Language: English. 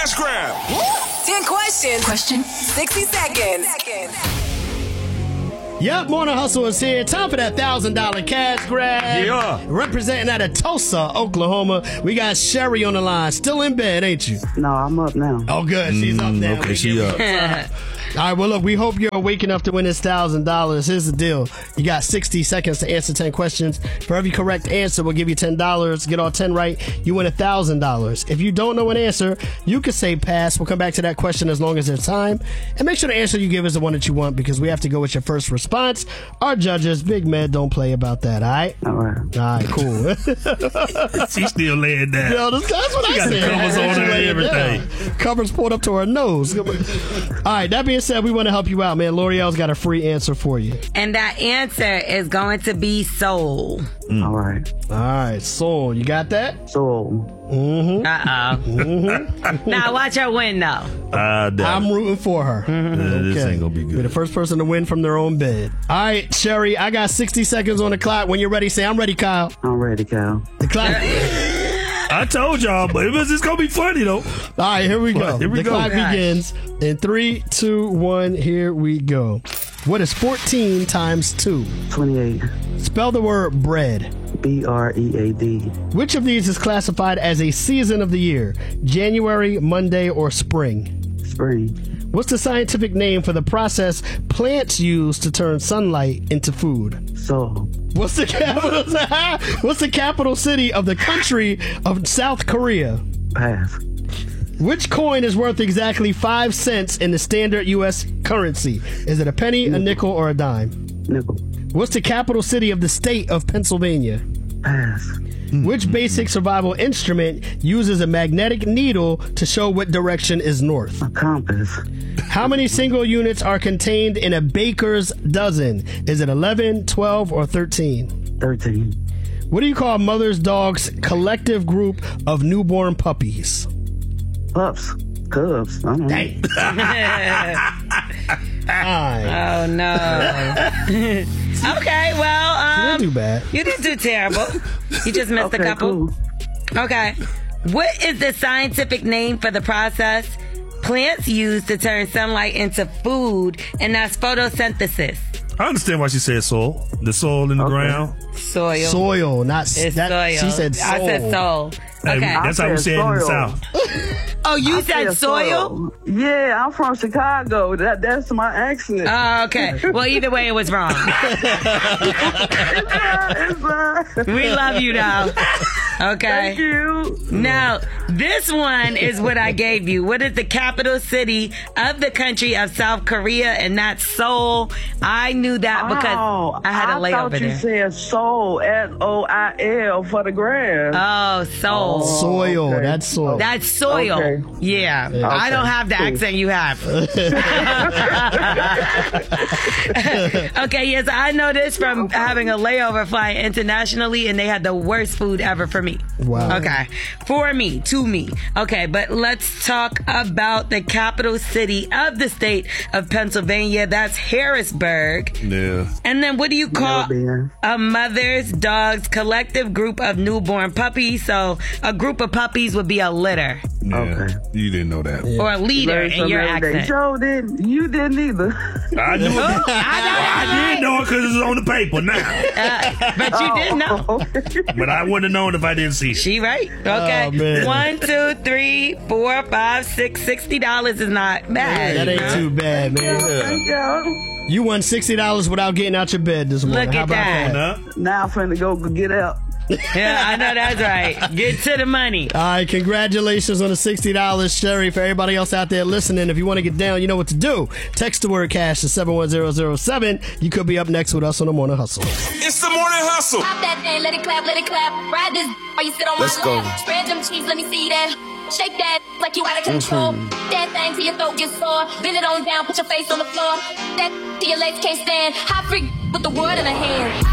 cash grab. 10 questions. Question 60 seconds. Yep, Morning Hustle is here. Time for that $1,000 cash grab. Yeah. Representing out of Tulsa, Oklahoma, we got Sherry on the line. Still in bed, ain't you? No, I'm up now. Oh, good. She's up now. Okay, she up. All right, well, look, we hope you're awake enough to win this $1,000. Here's the deal. You got 60 seconds to answer 10 questions. For every correct answer, we'll give you $10. Get all 10 right, you win $1,000. If you don't know an answer, you can say pass. We'll come back to that question as long as there's time. And make sure the answer you give is the one that you want because we have to go with your first response. Our judges, Big Med, don't play about that, all right? All right. All right, cool. She's still laying down. Yo, that's what I got said. the covers on her and everything. Covers pulled up to her nose. All right, that being said, we want to help you out, man. L'Oreal's got a free answer for you. And that answer is going to be soul. All right. All right, soul. You got that? Soul. Mm-hmm. Now watch her win, though. I'm rooting for her. This ain't gonna be Be good. the first person to win from their own bed. All right, Sherry, I got 60 seconds on the clock. When you're ready, say, I'm ready, Kyle. I'm ready, Cal. The clock. I told y'all, but it's gonna be funny though. All right, here we go. Here we the go. clock Gosh. begins in 3, 2, 1. Here we go. What is 14 times 2? 28. Spell the word bread. BREAD. Which of these is classified as a season of the year? January, Monday, or spring? Spring. What's the scientific name for the process plants use to turn sunlight into food? Soul. What's the capital city of the country of South Korea? Pass. Which coin is worth exactly 5 cents in the standard U.S. currency? Is it a penny, a nickel, or a dime? Nickel. What's the capital city of the state of Pennsylvania? Pass. Which basic survival instrument uses a magnetic needle to show what direction is north? A compass. How many single units are contained in a baker's dozen? Is it 11, 12, or 13? 13. What do you call a mother's dog's collective group of newborn puppies? Pups. Cubs. I don't know. Oh, no. Okay, well, You didn't do bad. you didn't do terrible. You just missed a Okay, couple. cool. Okay. What is the scientific name for the process plants use to turn sunlight into food, and that's photosynthesis? I understand why she said soul. The soul in the ground. Soil. Soil, not It's that. soil. She said soul. I said soul. Hey, Okay. that's how we said say it in the soil. South. Oh, you I said soil? Yeah, I'm from Chicago. That's my accent. Oh, okay. Well, either way, it was wrong. We love you, though. Okay. Thank you. Now, this one is what I gave you. What is the capital city of the country of South Korea? And that's Seoul. I knew that because I had a layover I thought you there. said soul, S-O-I-L for the grass. Oh, Seoul. Soil. okay. That's soil. That's soil. Okay. Yeah. I don't have the accent you have. Okay, yes, I know this from having a layover flying internationally, and they had the worst food ever for me. Wow. Okay. For me, to me. Okay, but let's talk about the capital city of the state of Pennsylvania. That's Harrisburg. Yeah. And then what do you call been. a mother's dog's collective group of newborn puppies? So a group of puppies would be a litter Yeah. Okay. You didn't know that. or a leader Learn in something your every day. accent. Joe didn't. You didn't either. I knew it. I did know it because it's on the paper now. But you didn't know. But I wouldn't have known if I didn't see it. She right. Okay. Oh, man. 1, 2, 3, 4, 5, 6. $60 is not bad. That ain't too bad, man. Thank you. You won $60 without getting out your bed this morning. Look How at about that. Huh? Now I'm finna go get out. Yeah, I know that's right. Get to the money. All right, congratulations on the $60, Sherry. For everybody else out there listening, if you want to get down, you know what to do. Text the word cash to 71007. You could be up next with us on the Morning Hustle. It's the Morning Hustle. Pop that thing, let it clap, let it clap. Ride this while you sit on Let's my go. lap. Spread them cheeks, let me see that. Shake that like you out of control. That thing till your throat gets sore. Bend it on down, put your face on the floor. That till your legs can't stand. Hot freak with the world in a hand.